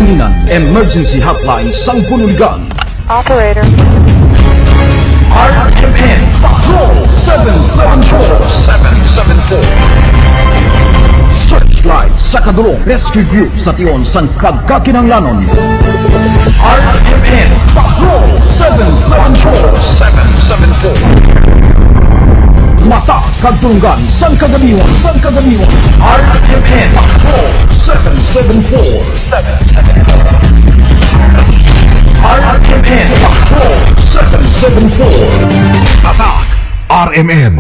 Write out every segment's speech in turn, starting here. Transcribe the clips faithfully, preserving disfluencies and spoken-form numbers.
Kahanginan Emergency Hotline Sangpunuligan. Operator. R M N Patrol seven seven four seven seven four. Searchlight sa kadulong rescue group sa Tion San Pagkakinanglanon. R M N Patrol seven seven four seven seven four. Mata Kagtulungan San Kagamiwan San Kagamiwan. R M N Patrol seven seven four seven seven four. R M N Patrol seven seven four. Tatak R M N.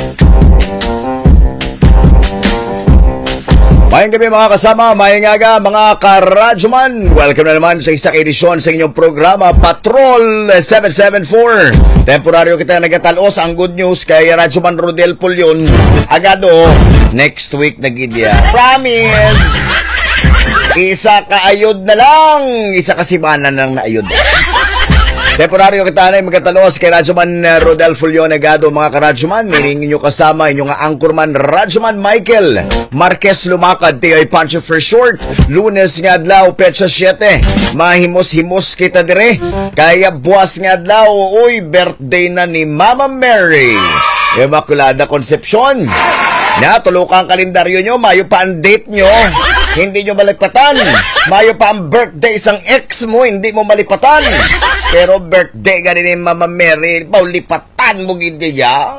Mayang gabi mga kasama, mayang aga mga karadyoman. Welcome na naman sa isang edisyon sa inyong programa Patrol seven seven four. Temporaryo kita nagatalos. Ang good news kay Radyoman Rodel Pulion agado next week na gidya. Promise! Isa kaayod na lang, isa kasimanan lang na ayod. Temporaryo kita na magkatalos kay Radyoman Rodel Pulion agado mga karadyoman. Meaning inyo kasama, inyo nga anchorman Radyoman Michael Marquez Lumakad, T I Pancho for short. Lunes nga adlaw, petsa siyete. Mahimos-himos kita dire. Kaya buwas nga adlaw, uy, birthday na ni Mama Mary Immaculada Concepcion. Na, tulukang kalendaryo nyo, mayo pa ang date nyo, hindi nyo malipatan. Mayo pa ang birthday isang ex mo, hindi mo malipatan. Pero birthday ganin ni Mama Mary, paulipatan mo gindi ya.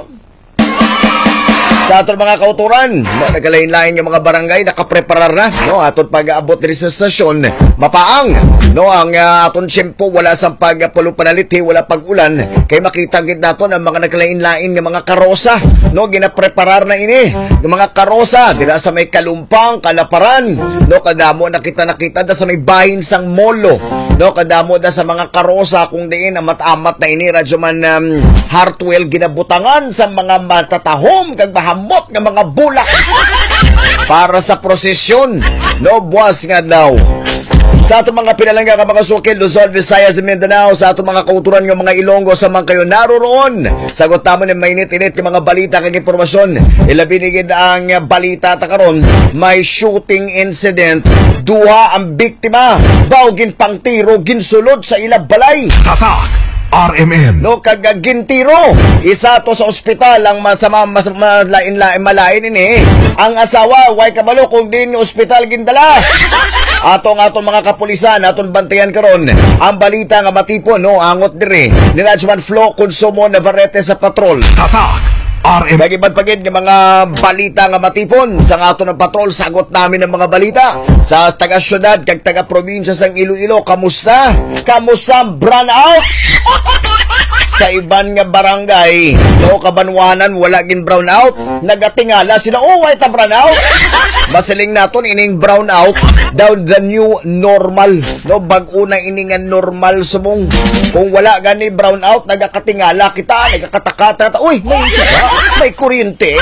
Sa atong mga kauturan, no, nagalain-lain yung mga barangay, nakapreparar na, no, atong pag-aabot din sa stasyon, mapaang, no, ang uh, atong tiyempo, wala sa pagpulupanalit, wala pag-ulan, kay makita gid nato ang mga nagalain-lain ng mga karosa, no, ginapreparar na ini, yung mga karosa, dila sa may Kalumpang, Kalaparan, no, kadamo nakita-nakita da sa may bahin sang molo, no, kadamo da sa mga karosa, kung diin, amat-amat na ini, Radyoman um, Hartwell, ginabutangan sa mga matatahom, kag hamot ng mga bulak para sa prosesyon, no, buwas nga daw. Sa atong mga pinalangga ka mga sukil, Luzon, Visayas, Mindanao, sa atong mga kauturan ng mga Ilonggo sa mga kayo naroroon. Sagot tamo ng mainit-init yung mga balita kag impormasyon. Ilabinigid ang balita ta karon, may shooting incident. Duha ang biktima, bawgin pang tiro, ginsulod sa ilab balay. Tatak R M N. No, kagagintiro. Isa to sa ospital ang masama mas malain-lain malain ini. Ang asawa way kabalo kung din ospital gindala. Atong atong mga kapulisan atong bantayan karon ang balita nga matipon no angot dire ni Radyoman Flo Consumo Navarrete sa patrol. Tatak R M. Bagiban pagid ng mga balita nga matipon sa ato ng patrol, sagot namin ng mga balita sa taga-syudad kag taga-probinsya sang Iloilo. Kamusta? Kamusta ang brand out? Sa iban nga barangay, no, Kabanwanan, wala gin brown out. Nagatingala sila, oh, why ta brown out? Masiling naton ining brown out, down the new normal. No, bag-o na iningan normal sumong. Kung wala gani brown out, nagakatingala kita, nagakatakata, uy, may may kuryente.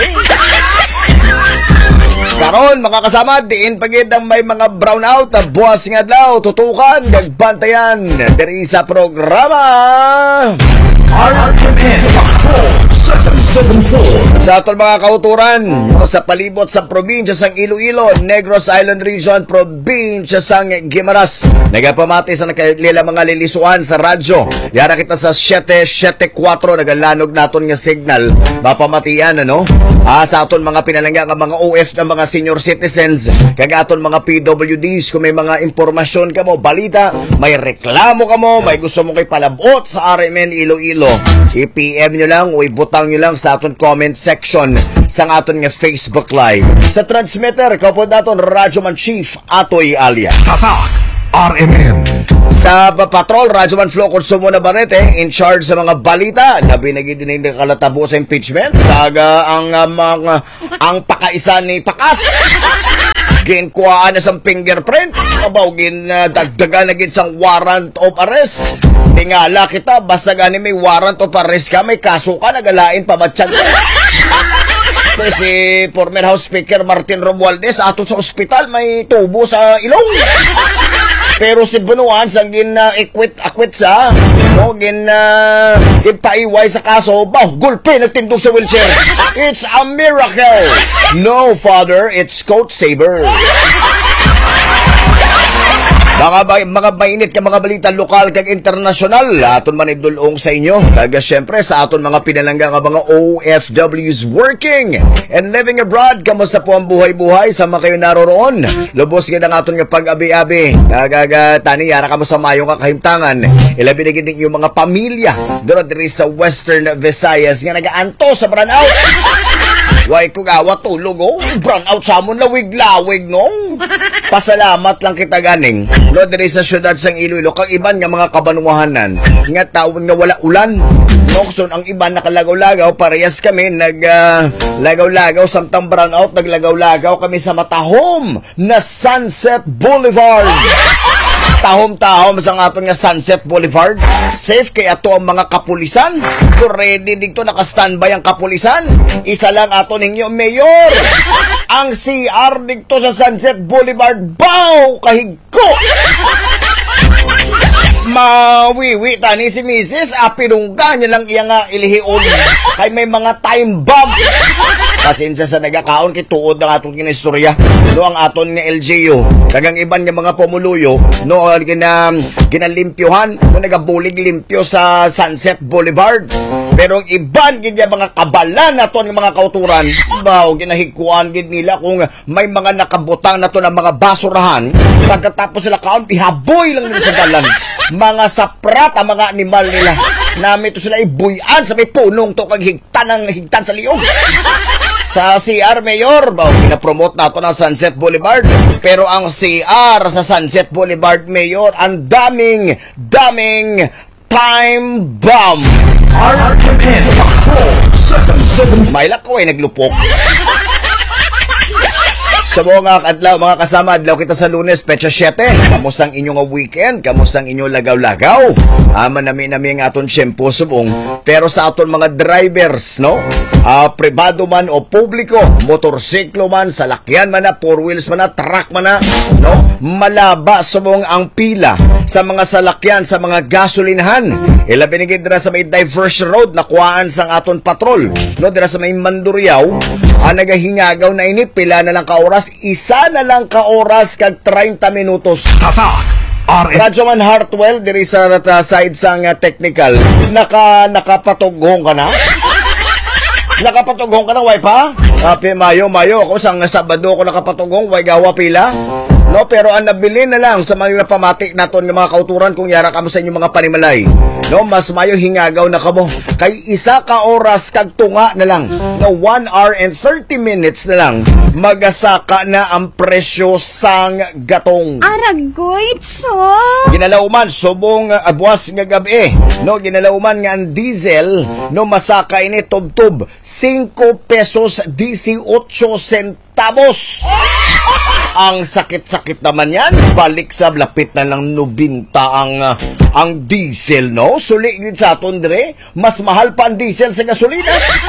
Karon mga kasama, diin pagid ang may mga brown out na buwas nga daw, tutukan, nagbantayan diri sa programa R M N Patrol seven seven four. Sa atong mga kauturan, sa palibot sa probinsya sang Iloilo, Negros Island Region, probinsya sang Guimaras, nagapamati sa nakalila mga lilisuan sa radyo. Yara kita sa seven seven four, nagalanog naton nga signal, mapamatian ano? Ah, sa aton mga pinalangga nga mga O F na mga senior citizens, kag aton mga P W Ds, kung may mga impormasyon ka mo, balita, may reklamo ka mo, may gusto mo kay palabot sa R M N Iloilo, i-P M nyo lang o ibutang nyo lang sa aton comment section sa aton nga Facebook Live. Sa transmitter, kapod naton Radyoman Chief Atoy Alia. Tatak R M N. Sa patrol, Radyoman Flo Consumo Navarrete, in charge sa mga balita. Labi na gid ni kalatabo sa impeachment. Taga ang uh, mga ang pakaisa ni Pakas. Ginkuhaan na sa fingerprint. Abaw gin uh, dagdagan na gid sang warrant of arrest. Tingala kita, basta gani may warrant of arrest ka, may kaso ka, nagalain pa matsyag. Si former House Speaker Martin Romualdez ato sa ospital may tubo sa ilong. Pero si Bunuan sang gin uh, equit akwit sa no gin uh, gin paiway sa kaso, bah gulpe nagtindog sa wheelchair. It's a miracle. No father, it's coat saber. Mga, ba- mga mainit ka mga balita lokal kag internasyonal, aton man idulong sa inyo. Kaga syempre sa aton mga pinalangga nga mga O F Ws working and living abroad. Kamusta po ang buhay-buhay sa mga kayo naroroon? Lubos ka ng aton nga pag-abi-abi. Kagaga tani, yara ka mo sa mayong kakahimtangan. Ilabi na gini yung mga pamilya doon diri sa Western Visayas nga nagaanto sa brownout. Way ko gawa tulog oh. Brownout sa amon lawig-lawig no. Pasalamat lang kita ganing. No diri sa syudad sang Iloilo kag iban nga mga kabanwahanan nga taon nga wala ulan. No so ang iban nakalagaw-lagaw parehas kami nag uh, lagaw-lagaw samtang brownout naglagaw-lagaw kami sa matahom na Sunset Boulevard. Tahom-tahom sa aton nga Sunset Boulevard. Safe kay ato ang mga kapulisan. So ready dito naka-standby ang kapulisan. Isa lang ato ninyo mayor. Ang C R dito sa Sunset Boulevard baw kahigko. Mawiwi tani si Missus apinungga niya lang iya nga ilihion kay may mga time bomb. Pasensya sa nagakaon kay tuod ng atong kinistorya no ang aton nga L G U kagang iban nga mga pumuluyo no gina ginalimpyohan no nagabulig limpyo sa Sunset Boulevard pero ang iban gid mga kabalan naton nga mga kauturan baw ginahikuan gid nila kung may mga nakabutang nato ng mga basurahan pagkatapos sila kaon ihaboy lang nila sa dalan. Mga saprat ang mga animal nila. Nami to sila ibuyan sa may punong to kag higtan ang higtan sa liog. Sa C R Mayor, ba pinapromote nato ng Sunset Boulevard. Pero ang C R sa Sunset Boulevard Mayor, ang daming, daming time bomb. R M N May lako ay naglupok. Sa mga adlaw, mga kasama, adlaw kita sa Lunes, petsa siyete. Kamusang inyong weekend, kamusang inyong lagaw-lagaw. Ama namin namin ang aton syempo subong. Pero sa aton mga drivers, no? Uh, pribado man o publiko, motorsiklo man, salakyan man na, four wheels man na, truck man na, no? Malaba subong ang pila sa mga salakyan, sa mga gasolinahan. Ilabi ni dira sa may diversion road, nakuhaan sang aton patrol. No? Dira sa may Mandurriao, ah, nagahingagaw na init, pila na lang ka oras, isa na lang ka oras kag thirty minutos. Tatak! Radyo man Hartwell, diri sa uh, side sang uh, technical, naka, nakapatughong ka na? Nakapatughong ka na, way pa? Kape, mayo, mayo, ako sang Sabado ako nakapatughong, way gawa pila? No, pero ang nabili na lang sa mga pamati naton ng mga kauturan kung yara kamo sa inyong mga panimalay. No, mas mayo hingagaw na kamo. Kay isa ka oras kag tunga na lang. No, one hour and thirty minutes na lang magasaka na ang presyo sang gatong. Aragoy, cho. Ginalauman subong uh, buwas nga gabi. No, ginalauman nga ang diesel no masaka ini tub-tub five pesos eighteen centavos. Ang sakit-sakit naman yan. Balik sa lapit na lang nobenta ang uh, ang diesel, no? Suli yun sa aton dire. Mas mahal pa ang diesel sa gasolina.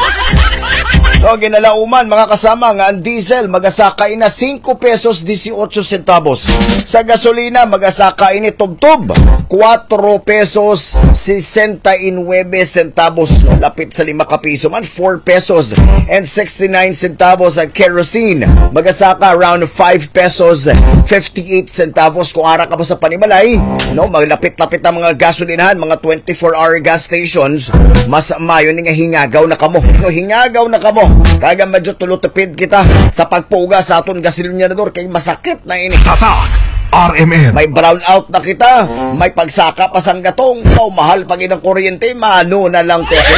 So, ginalauman, mga kasama, nga ang diesel, magasaka ina five pesos eighteen centavos. Sa gasolina, magasaka ini tub-tub, four pesos sixty-nine centavos. Lapit sa lima ka piso man, four pesos and sixty-nine centavos ang kerosene. Magasaka around five pesos fifty-eight centavos. Kung ara ka po sa panimalay, no, maglapit-lapit ang mga gasolinahan, mga twenty-four hour gas stations, mas mayo ni nga hingagaw na kamo. No, hingagaw na kamo. Kaga medyo tulutupid kita sa pagpuga sa aton gasolinador kay masakit na ini. Tatak! R M N. May brown out na kita, may pagsaka pa sang gatong, oh, mahal pag inang kuryente, mano na lang teso.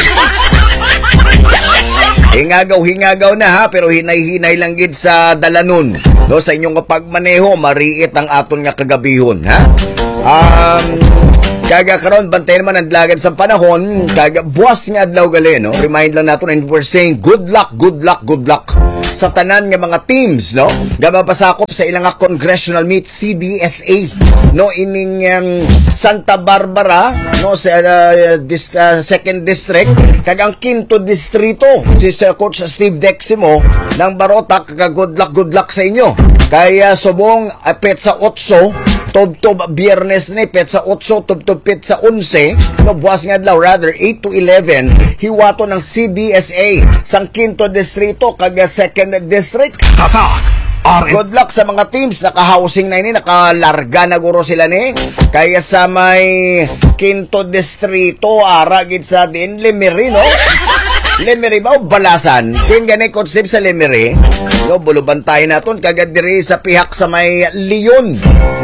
Hingagaw-hingagaw na ha, pero hinay-hinay lang gid sa dalanon. No, sa inyong pagmaneho, mariit ang aton nga kagabihon, ha? Um, kaga karon bantay naman ang dlagan sa panahon, kaga buwas nga adlaw gali, no? Remind lang nato and we're saying good luck, good luck, good luck sa tanan nga mga teams, no? Gamapasakop sa ilang nga congressional meet C D S A, no, ining um, Santa Barbara, no, sa uh, dis, uh, second district kag ang quinto distrito si uh, Coach Steve Deximo ng Barotac. Kaga good luck, good luck sa inyo. Kaya subong uh, petsa otso tub-tub biyernes ni petsa otso tub-tub petsa eleven, no, buwas nga adlaw rather eight to eleven hiwato ng C D S A sang quinto distrito kag second district. Tatak! R M. Good luck sa mga teams. Naka-housing na ini, nakalarga na guro sila ni. Kaya sa may Quinto Distrito, aragid sa din, Limiri, no? Limiri ba o Balasan? Din ganay concept sa Limiri. No, bulubantay naton kagad diri sa pihak sa may Leon.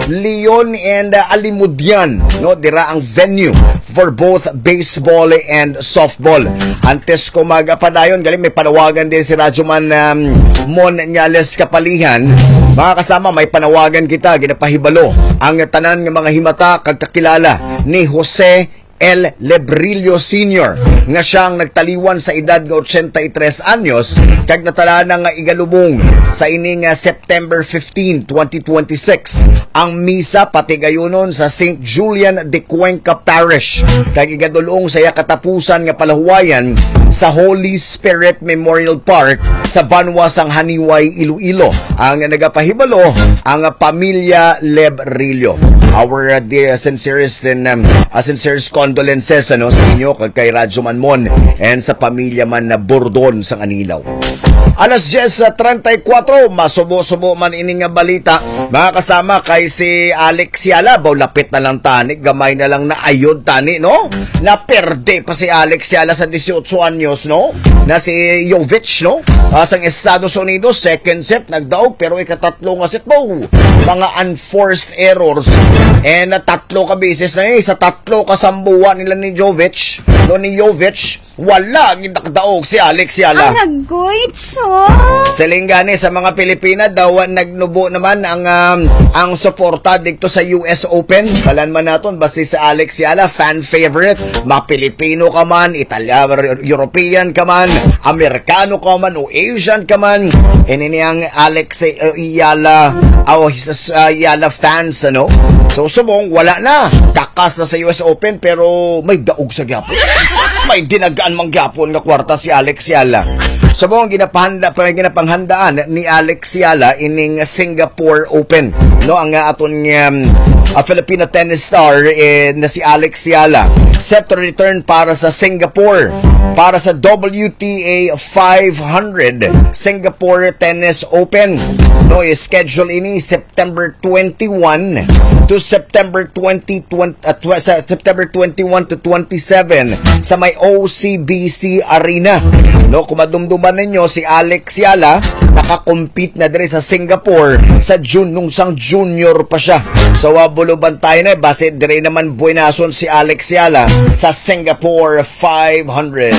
Leon and uh, Alimudian, no, dira ang venue for both baseball and softball. Antes ko magapadayon, galing may panawagan din si Radyoman um, Mon Nyales Kapalihan. Mga kasama, may panawagan kita, ginapahibalo ang tanan ng mga himata kagkakilala ni Jose L. Lebrillo Senior nga siyang nagtaliwan sa edad ng eighty-three anyos kag natala nga igalubong sa ining uh, September fifteenth, twenty twenty-six ang misa pati gayunon sa Saint Julian de Cuenca Parish kag igadulong saya katapusan nga palahuwayan sa Holy Spirit Memorial Park sa Banwasang Haniway, Iloilo. Ang nagapahibalo ang uh, pamilya Lebrillo. Our uh, dear sincerest and um, uh, sincerest condolences ano sa inyo kag kay Radyoman Mon and sa pamilya man na Burdon sa Anilaw. Alas ten thirty-four, masubo-subo man ining nga balita. Mga kasama, kay si Alex Yala, baw lapit na lang tani, gamay na lang na ayod tani, no? Naperde pa si Alex Yala sa eighteen anyos, no? Na si Jovic, no? Uh, sa Estados Unidos, second set, nagdaog, pero ikatatlo nga set, bow, mga unforced errors. And uh, tatlo ka beses na eh, sa tatlo kasambuan nila ni Jovic, no, ni Jovic, wala gindakdaog si Alex Yala. Ang nag-goits, Silingani sa mga Pilipina daw nagnubo naman ang um, ang suporta dito sa U S Open. Balan man naton basi sa Alex Yala, fan favorite. Ma Pilipino ka man, Italia, European ka man, Amerikano ka man o Asian ka man. Ini ang Alex uh, Yala, oh, uh, Yala fans ano. So subong wala na. Kakas na sa U S Open pero may daog sa gyapon. May dinagaan mang gyapon nga kwarta si Alex Yala. Subong ginapahanda pa ginapanghandaan ni Alex Yala ining Singapore Open. No, ang uh, aton um, a Filipino tennis star eh, na si Alex Yala set to return para sa Singapore para sa W T A five hundred Singapore Tennis Open. No, is schedule ini September twenty-one to September twenty, twenty uh, tw- September twenty-one to twenty-seven sa may O C B C Arena. No, kumadumduman ninyo si Alex Yala nakakompete na dire sa Singapore sa June nung sang junior pa siya. So uh, buluban tayo na base dire naman buenason si Alex Yala sa Singapore five hundred.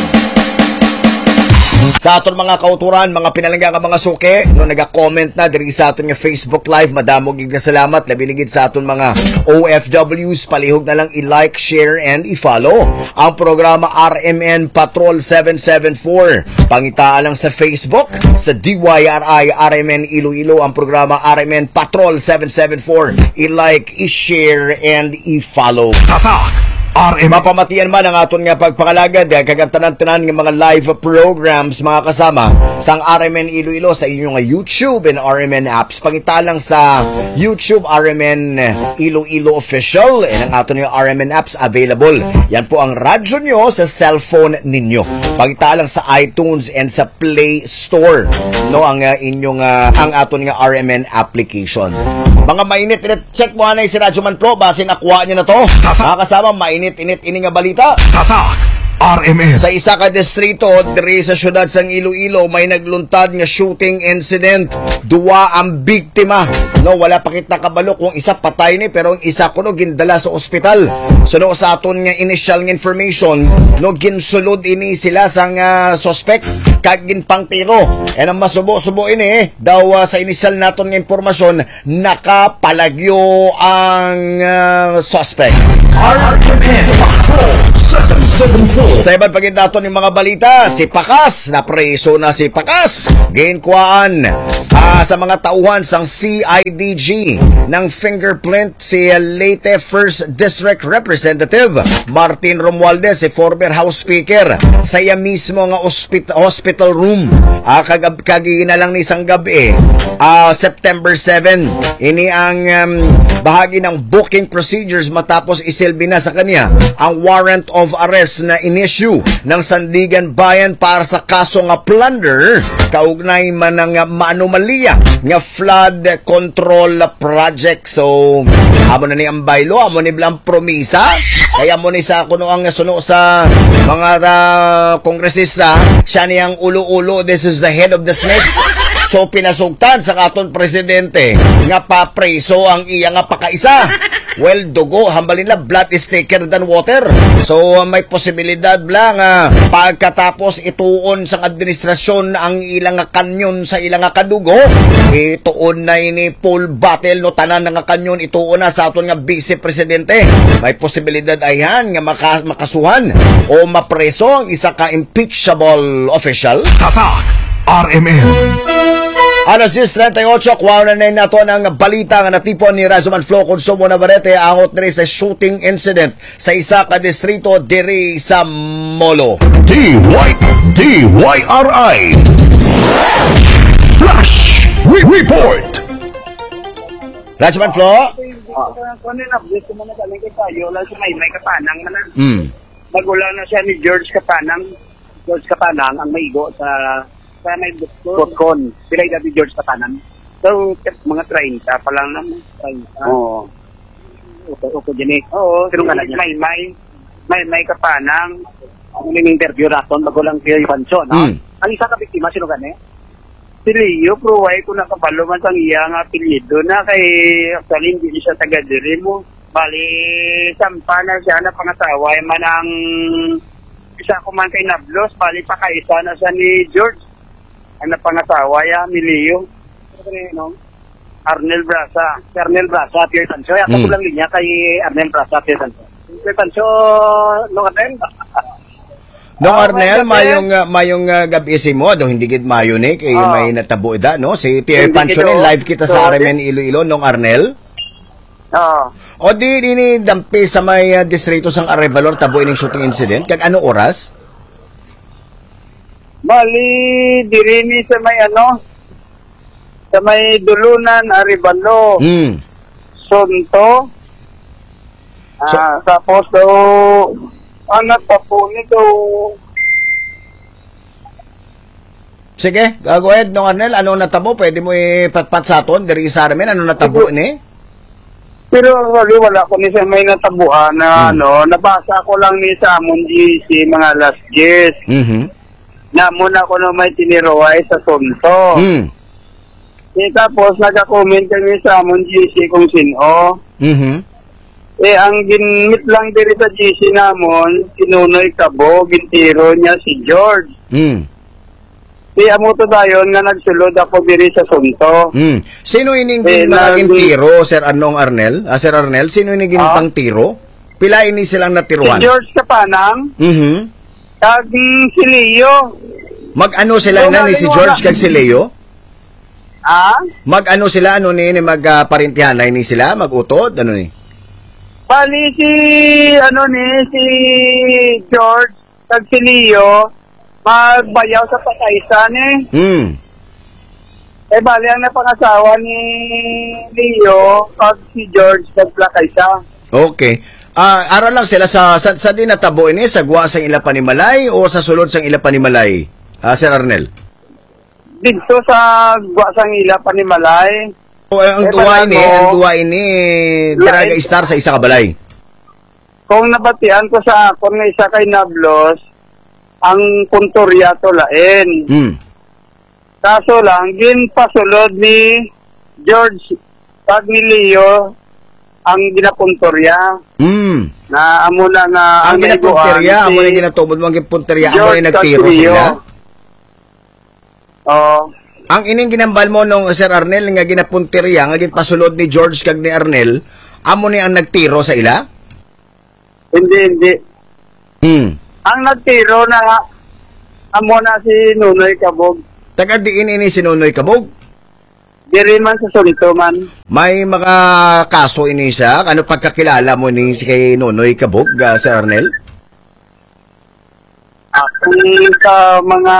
Sa aton mga kauturan, mga pinalangga ka mga suke, no, naga-comment na diri sa aton nga Facebook Live, madamo gid nga salamat, labiligid sa aton mga O F Ws, palihog na lang i-like, share, and i-follow ang programa R M N Patrol seven seven four. Pangitaan lang sa Facebook, sa D Y R I R M N Iloilo, ang programa R M N Patrol seven seven four. I-like, i-share, and i-follow. Tatak R M N. Mapamatian man ang aton nga pagpangalagad kagantanan-tanan ng mga live programs mga kasama sang R M N Iloilo sa inyong YouTube and R M N apps. Pangitalang sa YouTube R M N Iloilo Official and ang aton nga R M N apps available. Yan po ang radyo nyo sa cellphone ninyo. Pangitalang sa iTunes and sa Play Store, no, ang uh, inyong uh, ang aton nga R M N application. Mga mainit, check mo na si Radyoman Pro base nakuha niya na to. Mga kasama, mainit-init ini nga balita. Tatak R M N. Sa isa ka distrito diri sa syudad sang Iloilo may nagluntad nga shooting incident. Duwa ang biktima. No, wala pa kita kabalo kung isa patay ni pero ang isa kuno gindala sa ospital. So no, sa aton nga initial nga information, no, ginsulod ini sila sang uh, suspect kag ginpangtiro. And ang masubo-subo ini eh, daw uh, sa initial naton nga impormasyon nakapalagyo ang uh, suspect. R M N Patrol seven seven four. Sa ibang pagkitaton ng mga balita, si Pakas, napreso na si Pakas. Ginkuhaan uh, sa mga tauhan sang C I D G ng fingerprint si Leyte first District Representative Martin Romualdez, si former House Speaker, sa iya mismo nga hospital, hospital room. Uh, kag kagina lang ni isang gabi, uh, September seven. Ini ang um, bahagi ng booking procedures matapos isilbi na sa kanya ang warrant of arrest na in-issue ng Sandigan Bayan para sa kaso nga plunder kaugnay man ng maanomalya nga flood control project. So amo na ni ang baylo, amo ni blang promisa, kaya mo ni sa kuno ang suno sa mga uh, kongresista, siya niyang ulo-ulo, this is the head of the snake. So pinasugtan sa katon presidente nga papreso ang iya nga pakaisa. Well, dugo, hambalin na, blood is thicker than water. So uh, may posibilidad lang uh, pagkatapos ituon sa administrasyon ang ilang nga kanyon sa ilang nga kadugo, ituon na ini full battle no tanan nga kanyon ituon na sa aton nga vice presidente. May posibilidad ayan nga maka, makasuhan o mapreso ang isa ka impeachable official. Tatak R M N. Alas diyes trenta'y-otso, kuha na na ito ng balita nga natipon ni Razuman Flo Consumo Navarrete angot diri sa shooting incident sa isa ka distrito diri sa Molo. D Y D Y R I Flash Re Report. Razuman Flo? Kung ano na, gusto mo na galing kay tayo, lang si Maymay Kapanang man. Hmm. Magulang na siya ni George Kapanang. George Kapanang ang maigo sa sa may Bukon. Sila yung George Kapanang. So, mga treinta pa lang naman. Oo. Upo, upo din eh. Oo. Sino ka na niya? Maymay. Maymay Kapanang. Ang in-interview natin, magulang siya yung pansyo, no? Hmm. Ang isa ka biktima, sino ka na eh? Si Leo, pruway ko nakabalo man sang iya nga apelyido na kay actually hindi siya taga-diri mo. Bali, sampa na siya na pangasawa man ang isa ko man kay Nablos, bali pa kaisa na siya ni George. Ang napangasawa ya, ni Leo. No? Arnel Brasa. Si Arnel Brasa, Pierre Tancho. Ako Mm. ko lang linya kay Arnel Brasa, Pierre Tancho. Pierre Tancho, no katen? Nung Ah, Arnel, may mayong uh, mayong uh, gabi si mo, do hindi gid mayo ni kay Ah. may natabo ida, no? Si Pierre Hindi Pancho gid, oh. live kita sa So, R M N Iloilo nung Arnel. Oo. O di di ni dampi sa may uh, distrito sang Arevalor tabo ining shooting incident kag ano oras? Bali, diri ni sa may ano, sa may Dulunan, Arevalo, Hmm. Sonto. So- Ah, tapos daw, ano pa po nito, Sige, uh, go ahead nung Arnel, ano natabo? Pwede mo ipatpat sa aton diri sa R M N, ano natabo ni? pero wali wala ko ni sa may natabuan na Hmm. ano, nabasa ko lang ni sa Amon G C mga last years. Mhm. Na muna ko na may tiniraway sa Sonto. Hmm. Eh, tapos nagka-comment kami sa Amon G C kung sino. Mhm. Eh, ang ginmit lang diri sa G C namon, sinunoy kabo, gintiro niya si George. Hmm. Si amo to dayon nga nagsulod ako diri sa Sonto. Hmm. Sino ining Eh, naging nag- tiro, Sir Anong Arnel? Ah, Sir Arnel, sino ining Ah. pang tiro? Pila ini silang Si natiruan? George Kapanang, Mhm. kag si Leo. Mag-ano sila Oo, na ni si wala. George kag si Leo? Ah? Mag-ano sila, ano ni, ni mag-parintihan na ni sila? Mag-utod? Ano ni? Bali si, ano ni, si George, kag si Leo, magbayaw sa pataysan eh. Hmm. Eh, bali ang napangasawa ni Leo, kag si George, nagplakaysa. Okay. Ah, ara lang sila sa sa, sa di natabo ini sa guwa sang ila panimalay o sa sulod sang ila panimalay? Ah, Sir Arnel. Dito sa Guasang Ila, Panimalay, O, ang Eh, duwa ini, ano? ang duwa ini diraga star sa isa ka balay. kung nabatian ko sa akon nga isa kay Nablos, ang puntorya to lain. Hmm. Kaso lang, ginpasulod ni George pag ni Leo ang ginapuntorya Hmm. na amo na nga Ang ginapunterya, naiguan amo si na ginatubod mo ang ginpunterya, amo George na nagtiro Castillo. sila. Oo. Ang ining ginambal mo nung Sir Arnel nga ginapunterya, nga ginpasulod ni George kag ni Arnel, amo ni ang nagtiro sa ila? Hindi, hindi. Hmm. Ang nagtiro na amo na si Nunoy Kabog. Taga diin ini sinunoy kabog. Diri man sa Solito man. May mga kaso ini sa ano pagkakilala mo ni si kay Nonoy Kabog, uh, Sir Arnel? Kung sa mga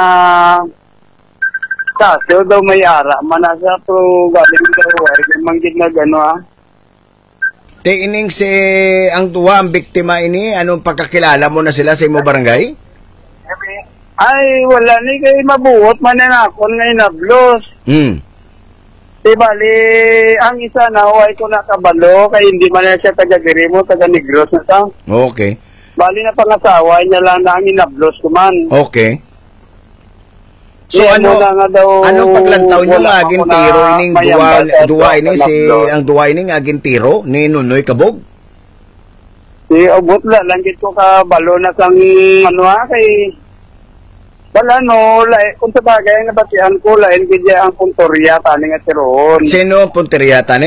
kaso daw may ara, manasa pero galing daw ay manggit na gano ah. Te ining si ang duwa ang biktima ini, anong pagkakilala mo na sila sa imo barangay? Ay, wala ni kay mabuot man na ako ngayon na blos. Hmm. Di bali, ang isa na huwag ko nakabalo kay hindi man na siya taga-diri mo, taga-negros na ta. Okay. Bali na pangasawa, niya lang na ang inablos ko man. Okay. So Di, ano, muna nga daw, anong paglantaw nyo wala nga ako aging na tiro ining duwa, mayambal sa duwa ini sa si, nablos. ang duwa ini nga aging tiro ni Nunoy Kabog? Si Obot la, langgit ko ka balo na sang ano ha, kay wala no, lai, kung sa bagay nga batihan ko, lain kaya ang puntorya, tani nga tiroon. Sino ang punteriya tani?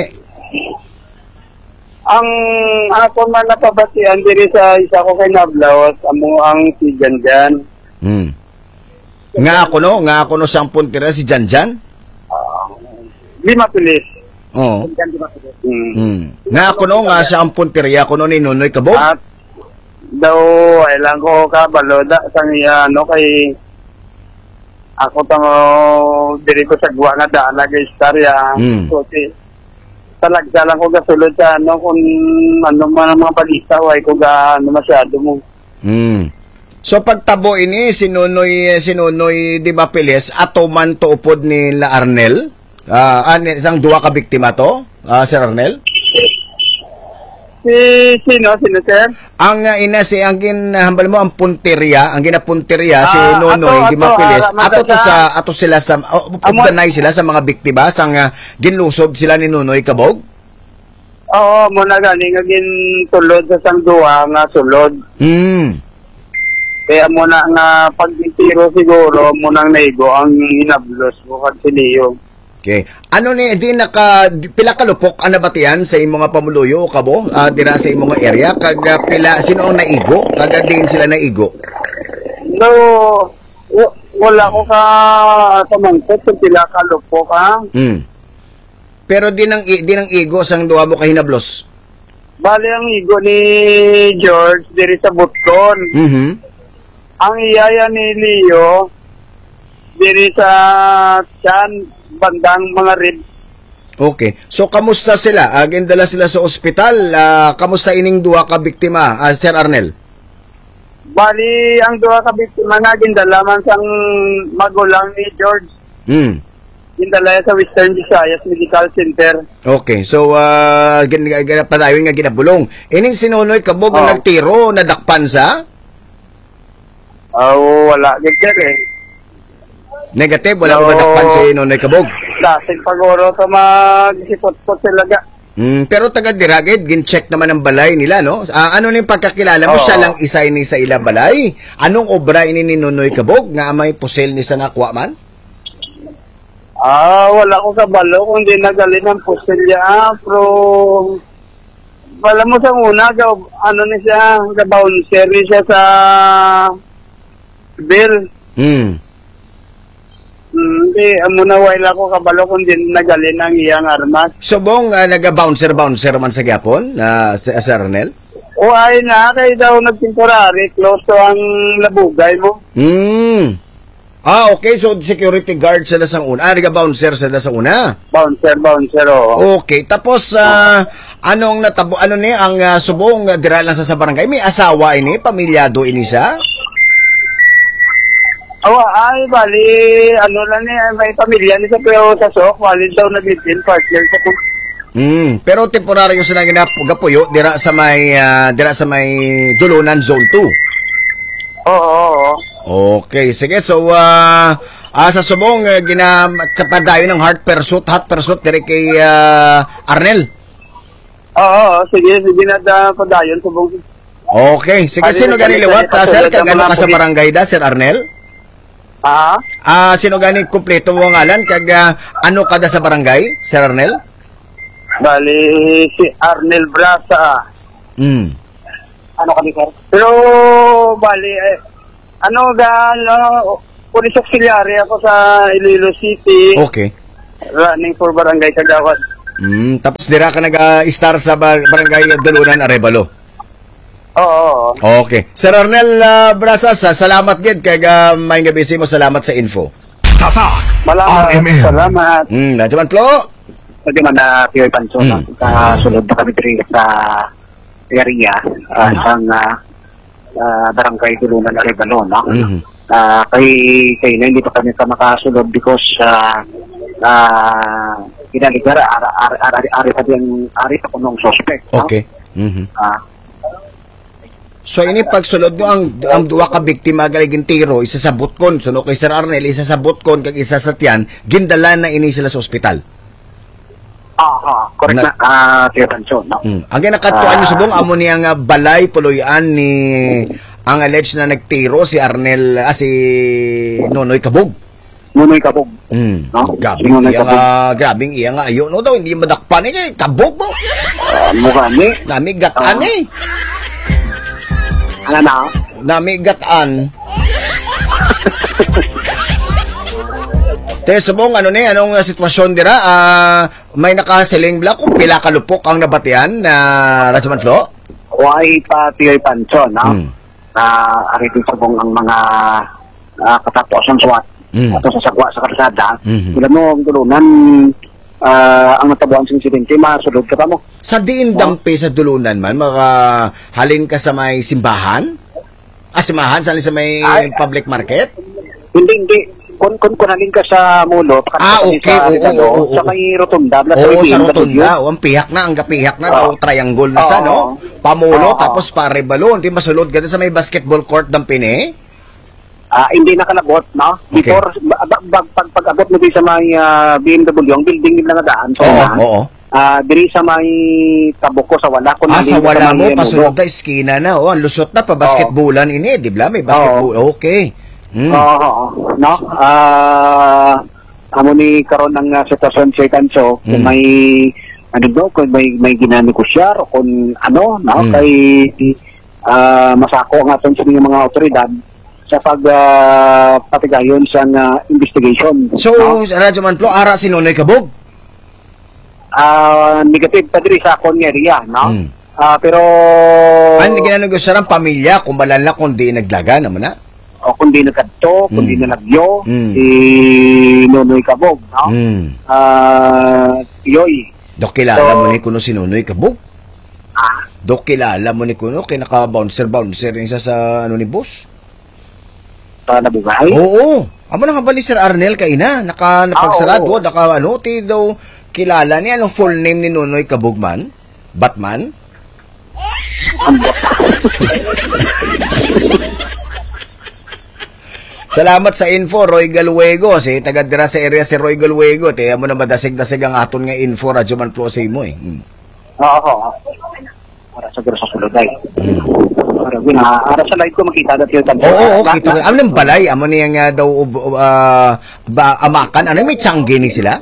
Ang ako man napabatian diri sa isa ko kay Nablaos, amo ang si Janjan. Hmm. Nga ako no, nga ako no sang punteriya si Janjan? Lima pilis. Oo. Hmm. Hmm. Nga ako no, nga siya ang punteriya ko no ni Nunoy Kabog? At daw, ay lang ko ka baloda sa iya, ano, kay ako tango diri ko sa guwa nga daan na istorya. Mm. So, si, talagsa lang ko gasulod sa ano, kung ano man ang mga balita, ay ko ga ano masyado mo. Hmm. So pagtabo ini si Nunoy, si Nunoy di ba Piles ato man tuupod ni La Arnel? Ah, uh, isang duwa ka biktima to, uh, Sir Arnel? Si, sino, sino, sir? Ang uh, ina si ang ginahambal mo ang punteriya, ang ginapunteriya si Ah, Nunoy ato, di ba ato, Piles? ah, Ato to maganda. sa ato sila sa uh, pagdanay sila sa mga biktima sang uh, ginlusob sila ni Nunoy Kabog? Oo, muna galing agin tulod sa sangduwa nga sulod. Hmm. Kaya muna nga pagtitiro siguro, munang naigo ang inablos ko kag si Leo. Okay. Ano ni di naka di- pila ka lupok ana batian sa imong mga pamuluyo o kabo? Ah, dira sa imong mga area kag uh, pila sino ang naigo? Kag din sila naigo. No, w- wala ko ka pamangkot kung pila ka lupo ka. Hmm. Pero di nang di nang igo sang duha mo ka hinablos. Bali ang igo ni George diri sa Butkon. Mhm. Ang iyaya ni Leo diri sa Chan, bandang mga rib. Okay. So kamusta sila? Agin dala sila sa ospital. Ah, kamusta ining duha ka biktima, ah, Sir Arnel? Bali, ang duha ka biktima nga gindalaman sang magulang ni George. Hmm. Gindala sa Western Visayas Medical Center. Okay. So uh, gin, gin, padayon nga ginabulong. Ining sinunoy kabog Oh. ang nagtiro, nadakpan sa Oh, wala gid eh. negative, wala ko No. nadakpan si Nunoy Kabog. Dasig pagoro sa magsipot-pot sila ga. Mm, pero taga diragid, gin-check naman ang balay nila, no? Ah, ano ni pagkakilala mo? Oo. Siya lang isa ini sa ila balay. Anong obra ini ni Nunoy Kabog nga may pusel ni sa nakwa man? Ah, wala ko sa balo kung di nagali ng pustilya. Ah, pero wala mo sa una, ga, ano ni siya, ga-bouncer ni siya sa bill. Hmm. Hindi, amo na wala ko kabalo kung di nagali ng iyang armas. Subong uh, naga-bouncer-bouncer man sa gyapon na uh, Sir Arnel? O ay na, kay daw nagtemporary, close to ang labugay mo. Hmm. Ah, okay. So, security guard sila sa una. Ah, naga-bouncer sila sa una. Bouncer, bouncer, oo. Okay. Tapos, ah, anong natabo, ano ni, ang uh, subong uh, dira lang sa, sa barangay? May asawa ini, pamilyado ini siya? Oh, ay, bali, ano lang niya, may pamilya ni sa pero sa sok, bali daw nag-live-in partner sa kung. Hmm, pero temporaryo sila ginapuyo dira sa may ah, dira sa may Dulunan Zone two. Oo, oo, oo. Okay, sige. So ah ah, sa subong uh, gina kapadayon ng heart pursuit, hot pursuit diri kay ah, Arnel. Oo, oo, sige, sige na da padayon sa buong. Okay, sige. Sino gani liwat, ah, sir? Kag ano ka sa barangay da, Sir Arnel? Ah, Ah, sino gani kumpleto mo ngalan kag ah, ano kada sa barangay, Sir Arnel? bali, si Arnel Brasa. Hmm. Ano kami, sir? Pero, bali, eh, ano ga, ano, police auxiliary ako sa Iloilo City, Okay. running for barangay Kagawad. Hmm, tapos dira ka nag-star sa bar- barangay Dulunan Arevalo. Oo, oo. Okay. Sir Arnel uh, Brasas, ah, salamat gid kay uh, may gabi mo, salamat sa info. Tatak Malamat, R M N. salamat. Hmm, nadyaman plo. Pwede man na Pioy Panso, Mm. no? Kasulod na kami diri sa area, uh, Mm. sang uh, uh, barangay Dulunan, Arevalo, no? Mhm. Uh, kay, kay na hindi pa kami ka makasulod because uh, uh, kinaligar, ari, ari, ari, ari pa din, ari pa kunong suspect, no? Okay. Mhm. Ah, So ini pagsulod mo ang ang duwa ka biktima galiging tiro isasabot kon suno kay Sir Arnel isasabot kon kag isa sa tiyan gindala na ini sila sa ospital. ah, ah, correct Na- na, ah, Pioy Panso, no? Mm. Ang ginakatuan niyo subong amo niya nga balay puloy-an ni ang alleged na nagtiro si Arnel ah, si Nonoy Kabog. Nunoy Kabog. Mm. No? Gabing Nonoy iya Kabog. nga, grabing iya nga ayo no daw hindi madakpan ni kay Kabog mo. Uh, mukha ni, Nami gatan Ah. eh. ano na, Nami gatan. Te subong ano ni anong uh, sitwasyon dira ah may nakaseling black kung pila ka lupok ang nabatian na Rajaman Flo? why pa Pioy Panso, no? Mm. Na ari din sabong ang mga uh, katapos SWAT Mm. ato sa sagwa sa karsada. Mhm. Sila mo ang tulunan, ah, ang natabuan sa insidente, masulod ka pa mo. Sa diin dampi sa dulunan man, maka haling ka sa may simbahan? Ah, simbahan? Sa sa may Ay. public market? Hindi, hindi. Kung kun kunaling ka sa mulo, Ah, okay. sa, Oo, ano, oo, oo, sa oo. may rotunda, Oo, bla- sa B M W. rotunda. O, ang pihak na, ang gapihak na, daw Oo. triangle na sa, Oo. no? Pamulo, Oo. tapos pare balon. Di masulod ka sa may basketball court dampi ni? Ah, hindi nakalabot, no? Okay. Before, ba- ba- ba- pag pag-abot mo din sa may ah, B M W, ang building nila nga daan, so Oo, na, oo. ah, diri sa may Tabuko, sa wala. Ah, sa wala mo, may, eh, pasunod mulo. na, iskina na. O, ang lusot na, pa basketballan ini, di ba? May basketball. Okay. Hmm. Oo, oo, no? Ah, amo ni karon ng uh, sitwasyon sa Tanso, kung Mm. may ano do, kung may may ginanegosya o kung ano, no, Mm. kay ah, masako ang aton sa mga otoridad sa pag ah, patigayon sa uh, investigation. So, no? Rajaman Flo, ara si Nonoy Kabog? Ah, negative pa diri sa akong area, no? Mm. Ah, pero Ano ginanegosya ng pamilya kung balala kung di naglaga naman na? o kung di nagkadto, kung Mm. di na nagyo, Mm. si Nonoy Kabog, no? Hmm. Ah, yoy. Dok kilala So- mo ni kuno si Nonoy Kabog? Ah, Dok kilala mo ni kuno kay naka-bouncer-bouncer rin siya sa ano ni boss? sa nabugay. Oo. Amo na nga ba ni Sir Arnel kay na? Naka napagsarado, Ah, oo. naka ano, ti daw kilala niya anong full name ni Nonoy Kabog man? Batman? Salamat sa info, Roy Galwego. Si taga dira sa area si Roy Galwego. Tiya mo na madasig-dasig ang aton nga info, Radyo Man Plus mo eh. Hmm. Oo, oo. Para sa garo sa suluday. Hmm. Para gina, ara sa live ko makita dati yung tanso. Oo, oo, kita ko. Amo ng balay, amo niya nga daw uh, ba, amakan. Ano, may tiyanggi ni sila?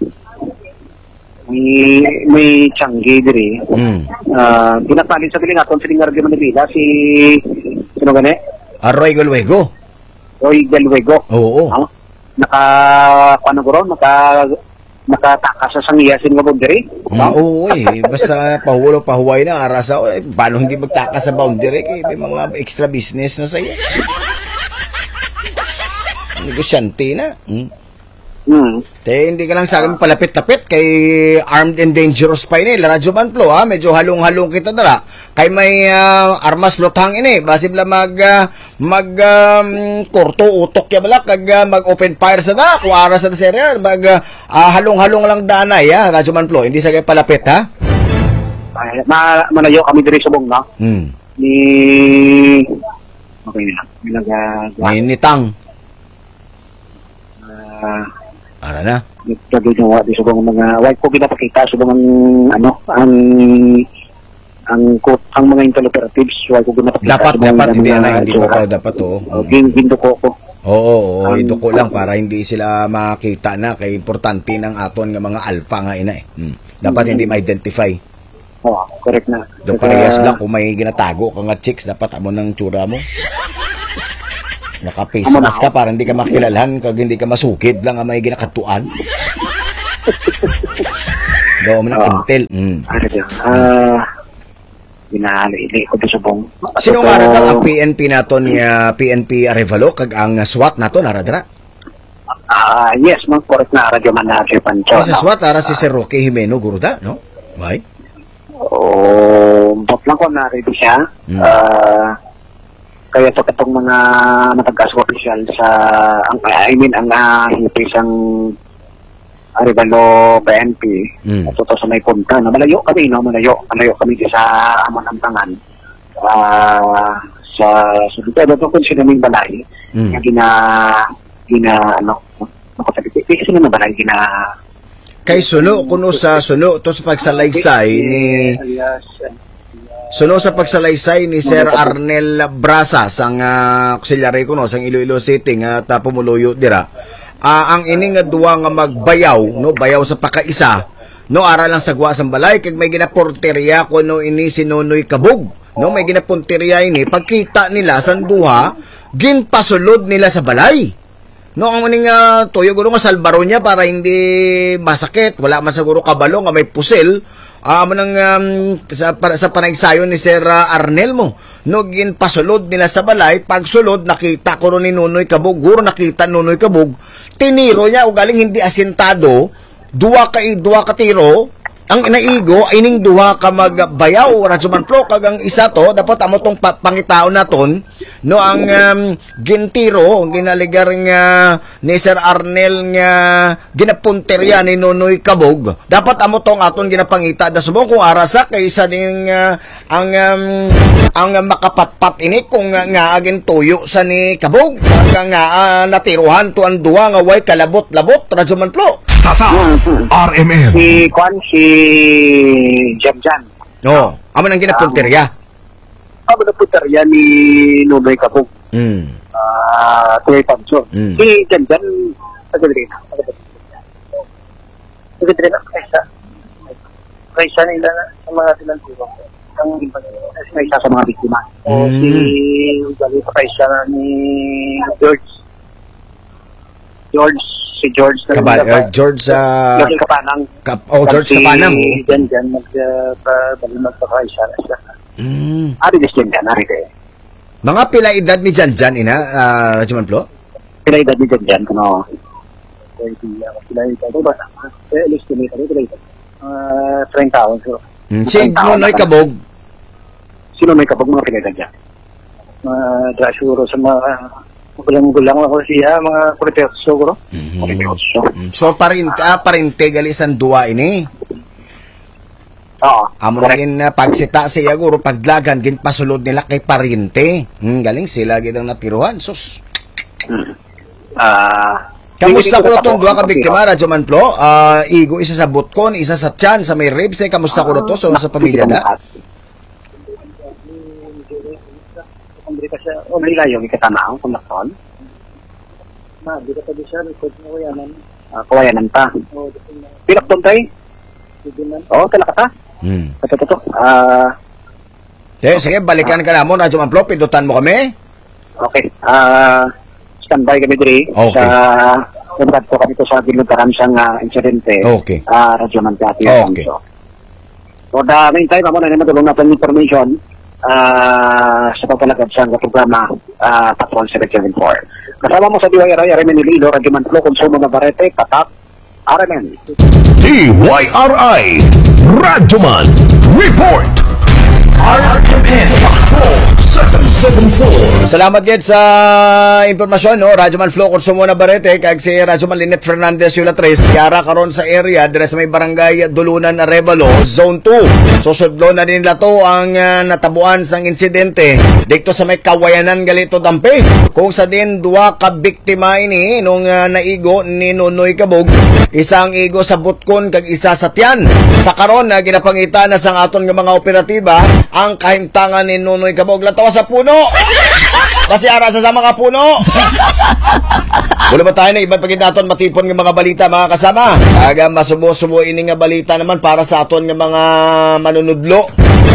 May, may tiyanggi diri. Hmm. Ah, pinapalin sa piling aton sa lingar di Manila si, sino gani? Ah, Roy Galwego. Roy Galwego. Oo. Ah, naka, paano ko ron? Naka, nakatakas sa sangiyasin nga boundary. Mm, oo eh. Basta pahulo, pahuway na. Arasa, eh, paano hindi magtakas sa boundary? Kaya may mga extra business na sa'yo. Negosyante na. Hmm. Hmm. Te, hindi ka lang sa akin palapit-lapit kay armed and dangerous pa ini. Radyo Man Flo, ha? Medyo halong-halong kita dala. Kay may ah, armas lutang ini. Basib lang mag, ah, mag, um, kurto, utok ya bala. Kag ah, mag-open fire sa da. Kung aras sa serya, mag, ah, halong-halong lang danay, ha? Radyo Man Flo, hindi sa kayo palapit, ha? Ay, ma, malayo kami diri sa bong, no? Hmm. Ni, okay na. Minaga, May nitang. ah, Ara na. nagagawa di sa mga white ko ginapakita sa mga ano ang ang ko ang mga interlocutors white ko ginapakita Dapat, sa mga dapat, hindi mga na, hindi pa tsura. pa dapat, oh. Oh, gin ginduko ko. Oo, oo, Um, ito ko lang para hindi sila makita na kay importante ng aton nga mga alpha nga ina eh. Hmm. Dapat hindi ma-identify. Oh, correct na. Do parehas lang kung may ginatago ka nga chicks, dapat amo ng tsura mo. Naka-face Amo na, mask ka para hindi ka makilalan kag hindi ka masukid lang ang may ginakatuan. Daw mo ng Oo. intel. Mm. Ano diyan? Ah, ginahali ko sa bong. Sino nga ra ang P N P naton nga P N P Arevalo kag ang SWAT naton ara dra? Ah, yes, ma'am, correct na radyo man na Sir Pancho. Sa swat, ara si Sir Roque Jimeno, guruda, no? May? O, bot lang ko na rin siya. Hmm. Ah, kaya ito katong mga matagas official sa, ang, I mean, ang uh, hipis ang Arevalo P N P. Hmm. Ito to sa may punta. No? Malayo kami, no? Malayo. Malayo kami di sa amon ang tangan. Ah, sa sulita. Ito kung sinaming balay. Hmm. Yung gina, gina, ano, ako sabi, kasi sino na balay, gina, Kay suno, kuno sa suno, to sa pagsalaysay ni... Suno sa pagsalaysay ni Sir Arnel Brasas, ang uh, auxiliary ko, no, sa Iloilo City, nga uh, pumuluyo dira. Uh, ang ining nga duwa nga magbayaw, no, bayaw sa pakaisa, no, ara lang sagwa sang balay, kag may ginaporterya ko, no, ini si Nonoy Kabog, no, may ginaporterya ini, pagkita nila sa duha, ginpasulod nila sa balay. No, ang maning uh, tuyo guro nga salbaro niya para hindi masakit, wala man siguro kabalo nga may pusil. Ah, uh, manang um, sa para, sa panagsayo ni Sir uh, Arnel mo. No, ginpasulod nila sa balay, pagsulod nakita ko ro ni Nonoy Kabog, guro nakita Nonoy Kabog, tiniro niya o galing hindi asintado, duwa ka duwa ka tiro. Ang inaigo ay ning duha ka magbayaw radyoman pro kag ang isa to dapat amo tong pangitaon naton no ang um, gintiro ang ginaligar nga ni Sir Arnel nga ginapunterya ni Nonoy Kabog dapat amo tong aton ginapangita da subong kung arasa kaysa ning uh, ang um, ang makapatpat ini kung uh, nga agin tuyo sa ni Kabog kag nga uh, natiruhan to ang duha nga way kalabot-labot radyoman pro. Tata, R M N. Si Kwan, si Jamjan. No, amo nang ginapunterya. Amo na punterya ni Nonoy Kabog. Mm. Ah, Kuya Pancho. Mm. Si Jamjan, taga-drin na. Taga-drin na, kaysa. Kaysa nila sa mga silang tulong. Ang kaysa sa mga biktima. O Mm. si, gali pa kaysa ni George. George, si George. na- Kabal, uh, George uh, George Kapanang. Kap oh, George Kapanang. Si Jamjan, nagpakaysa na siya. Mm. Ari des Jamjan, ari de. Mga pila edad ni Janjan ina, uh, Radyoman Plo? Pila edad ni Jamjan, kano? Pila edad, ito ba? Eh, alis ko nito, pila edad. Ah, thirty taon, so. Mm. Si Nonoy Kabog. Sino may kapag mga pila edad niya? Mga drasuro sa mga gulang-gulang ako siya, mga kuripetso ko. Mhm. Kuripetso. Mm. So parinte, ah, parinte gali isang duwa ini. Oo. Amo na gin uh, pagsita siya guro paglagan gin pasulod nila kay parinte. Hmm, galing sila gid ang natiruhan. Sus. Hmm. Ah, Kamusta ko to duha ka biktima Radyoman Plo? Ah, igo isa sa butkon, isa sa tiyan, sa may ribs. Eh, kamusta ko to so sa pamilya da? Obligayo yung katanaw kung nakon. Ma, di ka pa di siya, record mo kawayanan. Ah, kawayanan pa. Pilak doon tayo? Oo, talaka ta. Hmm. Ito, ito, ito. Ah, Eh, sige, balikan ka na mo Radyoman Plo, pindutan mo kami. okay. Ah, standby kami diri. Okay. Sa, kumkat ko kami to sa binuntaran siyang uh, insidente. Okay. Ah, radyo man kati. Okay. So, the meantime, amo na naman tulong natin information ah sa papalagad sa programa ah Patrol seven seven four. Kasama mo sa D Y R I, R M N Iloilo, Radyoman Plo, Konsumo Navarrete, Patak, R M N. D Y R I, Radyoman, Report. R M N Patrol seven seven four. Salamat gid sa impormasyon no Radyoman Flo Konsumo Navarrete kag si Radyoman Linet Fernandez Yulatres yara karon sa area dire sa may barangay Dulunan Arevalo Zone two. Susudlo na din nila to ang uh, natabuan sang insidente dikto sa may Kawayanan galito Dampe kung sa din duwa ka biktima ini nung uh, naigo ni Nonoy Kabog isang igo sa butkon kag isa sa tiyan sa karon na uh, ginapangita na sang aton nga mga operatiba ang kahimtangan ni Nonoy Kabog latawa sa puno kasi ara sa mga puno. Wala ba tayo na ibang pagkinaton matipon ng mga balita mga kasama? Aga masubo-subo ini nga balita naman para sa aton ng mga manunudlo.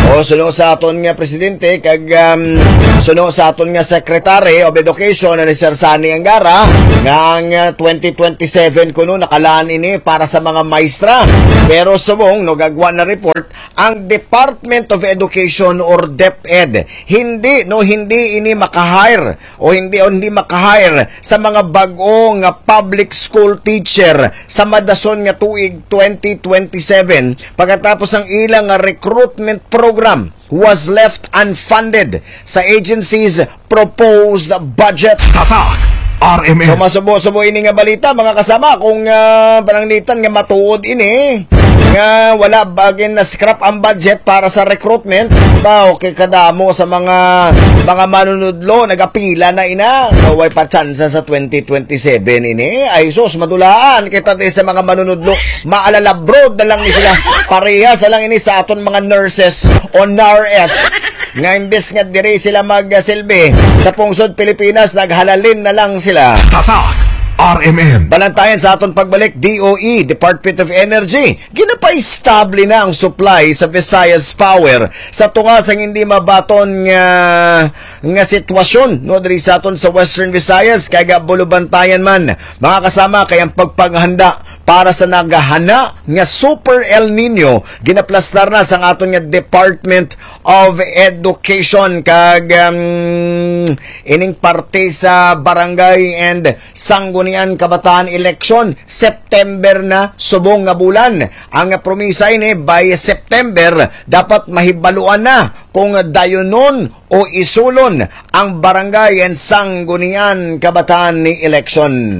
O suno sa aton nga presidente kag um, suno sa aton nga Secretary of Education ni Sir Sani Angara nga ang uh, twenty twenty-seven kuno nakalaan ini para sa mga maestra. Pero subong no gagwa na report ang Department of Education or DepEd hindi no hindi ini makahire o hindi o hindi makahire sa mga bag-o nga public school teacher sa madason nga tuig twenty twenty-seven pagkatapos ang ilang nga recruitment program was left unfunded sa agency's proposed budget. Tatak R M N. So masubo-subo ini nga balita mga kasama kung uh, pananglitan nga matuod ini nga wala bagin na scrap ang budget para sa recruitment ba okay kadamo sa mga mga manunudlo nagapila na ina way pa chance sa twenty twenty-seven ini ay sus madulaan kita sa mga manunudlo maalalabrod na lang ni sila pareha sa lang ini sa aton mga nurses o N R S nga imbes nga diri sila magsilbi sa pungsod Pilipinas naghalalin na lang sila. Tatak R M N. Balantayan sa aton pagbalik, D O E, Department of Energy, ginapa-estable na ang supply sa Visayas Power sa tungas ang hindi mabaton nga, nga sitwasyon no diri sa aton sa Western Visayas kaya bulubantayan man mga kasama kay ang pagpaghanda para sa nagahana nga Super El Nino ginaplastar na sa aton nga Department of Education kag um, ining parte sa barangay and sanggunian kabataan election September na subong nga bulan. Ang promisa ini by September dapat mahibaluan na kung dayonon o isulon ang barangay and sanggunian kabataan ni election.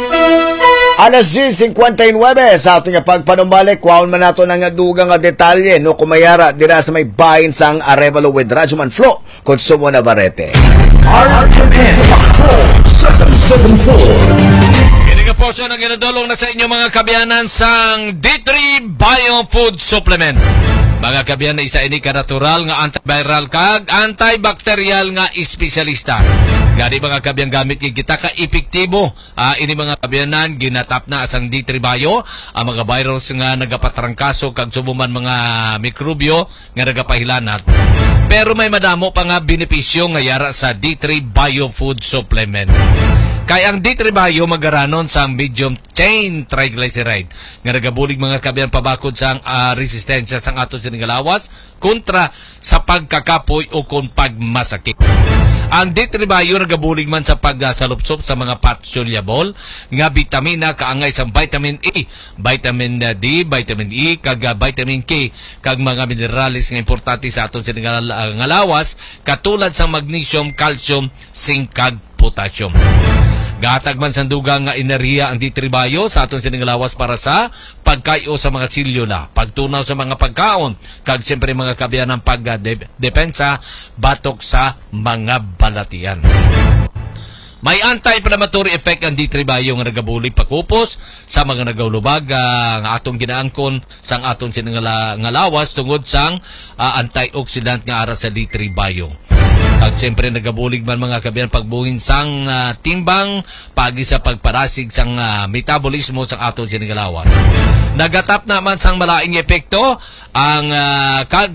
Alas ten fifty-nine sa ato nga pagpanumbalik, kuhaon man nato ng dugang nga detalye no kumayara dira sa may bahin sang Arevalo with Radyoman Flo, Konsumo Navarrete. R M N Patrol seven seven four. Kini nga portion ang ginadulong na sa inyo mga kabiyanan sang D three Bio Food Supplement. Mga kabiyan na isa ini ka natural nga antiviral kag antibacterial nga espesyalista. Gani mga kabiyan gamit kita ka epektibo. Uh, ini mga kabiyanan ginatap na asang D three Bio ang mga virus nga nagapatrangkaso kag sumuman mga mikrobyo nga nagapahilanat. Pero may madamo pa nga benepisyo nga yara sa D three Bio Food Supplement. Kay ang D three Bio magaranon sa medium chain triglyceride nga nagabulig mga kabiyan pabakod sa uh, resistensya sang ato siningalawas kontra sa pagkakapoy o kung pagmasakit. Ang D three Bio nagabulig man sa pagsalupsop sa mga pat-soluble nga vitamina kaangay sa vitamin A, vitamin D, vitamin E, kag vitamin K, kag mga minerales nga importante sa aton siningalawas katulad sa magnesium, calcium, zinc, kag potassium. Gatag man sa dugang nga enerhiya ang D three Bio sa aton siningalawas para sa pagkayo sa mga selula, pagtunaw sa mga pagkaon, kag siyempre mga kabiyan ng pagdepensa batok sa mga balatian. May anti-inflammatory effect ang D three Bio nga nagabulig pakupos sa mga nagawlubag uh, nga atong ginaangkon sang aton siningalawas tungod sang uh, antioxidant nga ara sa D three Bio. At siyempre nagabulig man mga kabiyan pagbungin sang uh, timbang pagi sa pagparasig sang uh, metabolismo sang aton siningalawas. Nagatap naman sang malaing epekto ang uh, kag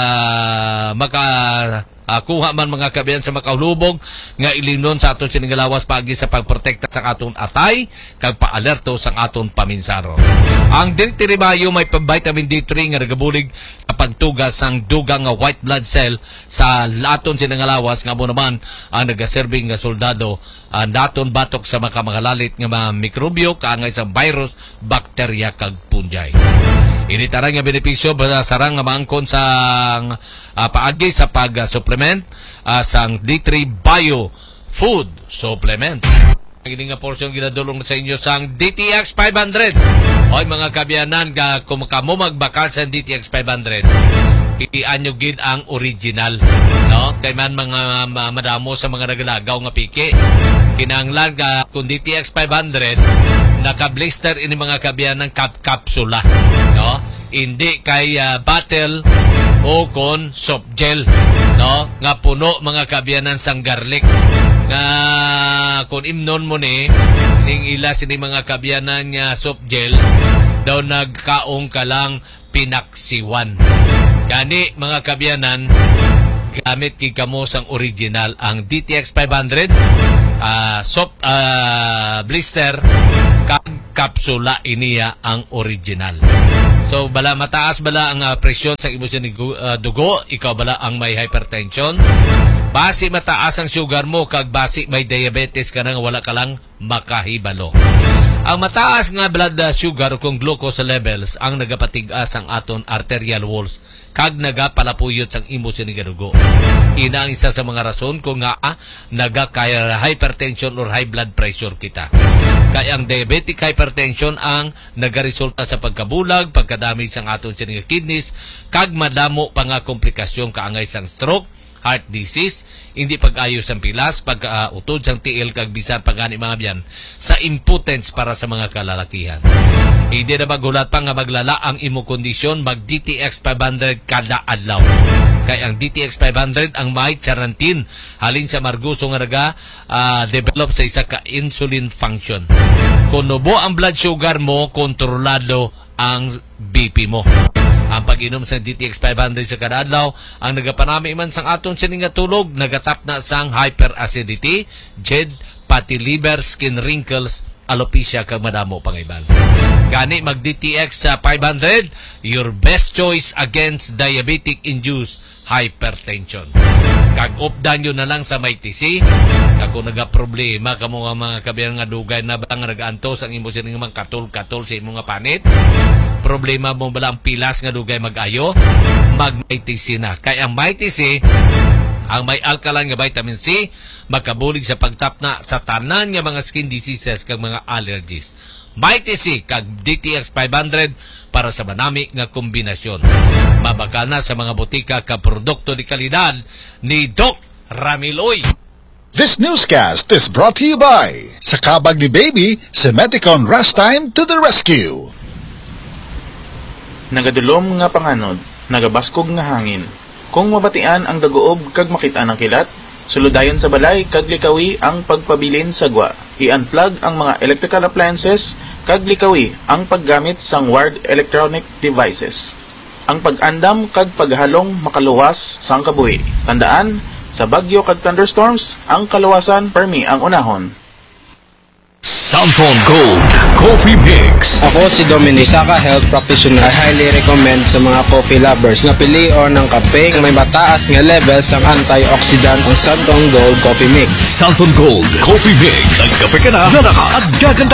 uh, maka Uh, kuha man mga kabiyan sa makahulubog nga ilinon sa aton siningalawas pagi sa pagprotekta sa aton atay kag paalerto sa aton paminsaro. Ang D three Bio may vitamin D three nga nagabulig sa pagtugas sang dugang nga white blood cell sa aton siningalawas nga mo naman ang nagaserbing nga soldado uh, daton batok sa makamangalalit nga mga mikrobyo kaangay sa virus, bakterya kag fungi. Ini tarang nga benepisyo ba sarang nga maangkon sa uh, paagi sa pag-supplement uh, sang D three Bio Food Supplement. Ini nga portion ginadulong sa inyo sang D T X five hundred. Oy mga kabiyanan, kung kamo magbakal sa D T X five hundred, ianyo gid ang original, no? Kay man mga uh, madamo sa mga nagalagaw nga piki. Kinahanglan ka kung D T X five hundred naka-blister ini mga kabiyanan kap-kapsula, no? Hindi kay uh, battle o kon soft gel, no? Nga puno mga kabiyanan sang garlic nga kung imnon mo ni ning ila sini mga kabiyanan nga soft gel daw nagkaong ka lang pinaksiwan. Gani mga kabyanan, gamit kikamo sang original ang D T X five hundred, uh, soft uh, blister, kag kapsula iniya ang original. So bala mataas bala ang uh, presyon sa imo ni uh, dugo, ikaw bala ang may hypertension, basi mataas ang sugar mo kag basi may diabetes ka nang wala ka lang makahibalo. Ang mataas nga blood sugar kung glucose levels ang nagapatigas ang aton arterial walls kag nagapalapuyot sang imo ni dugo. Ina ang isa sa mga rason kung nga ah, nagakaya hypertension or high blood pressure kita. Kaya ang diabetic hypertension ang nagaresulta sa pagkabulag, pagkadamage sang aton sining kidneys, kag madamo pa nga komplikasyon kaangay sang stroke, heart disease, hindi pag-ayos ang pilas, pag-utod uh, sang tiil, kag bisan pagani mga biyan, sa impotence para sa mga kalalakihan. Hindi na magulat pa nga maglala ang imo kondisyon, mag-D T X five hundred kada adlaw. Kaya ang D T X five hundred ang may charantin, halin sa marguso nga naga uh, develop sa isa ka insulin function. Kung nubo ang blood sugar mo, kontrolado ang B P mo. Ang pag-inom sa D T X five hundred sa kada adlaw, ang nagapanami man sang aton sining nga tulog, nagatap na sang hyperacidity, J E D, fatty liver, skin wrinkles, alopecia kag madamo pang iban. Gani mag-D T X sa five hundred, your best choice against diabetic-induced hypertension. Kag updan yun na lang sa may T C, ako naga-problema kamo nga mga kabiyan nga dugay na ba nga nag-antos ang imo sining mga katol-katol sa imo nga panit. Problema mo bala ang pilas nga dugay mag-ayo, mag-may T C na. Kaya ang may T C, ang may alkaline nga vitamin C, makabulig sa pagtapna sa tanan nga mga skin diseases kag mga allergies. May T C kag D T X five hundred para sa manami nga kombinasyon. Mabakal na sa mga butika ka produkto di kalidad ni Doc Ramiloy. This newscast is brought to you by sa kabag ni Baby, si Meticon Rest Time to the rescue. Nagadulom nga panganod, nagabaskog nga hangin. Kung mabatian ang daguob kag makita ng kilat, suludayon sa balay kag likawi ang pagpabilin sa gwa. I-unplug ang mga electrical appliances kag likawi ang paggamit sang wired electronic devices. Ang pag-andam kag paghalong makaluwas sang kabuhi. Tandaan, sa bagyo kag thunderstorms, ang kaluwasan permi ang unahon. Southern Gold Coffee Mix. Ako si Dominic, Saka Health Practitioner. I highly recommend sa mga coffee lovers na pilion ng kape na may mataas nga levels ang antioxidants ng Southern Gold Coffee Mix. Southern Gold Coffee Mix. Nagkape ka na, na nakagaganda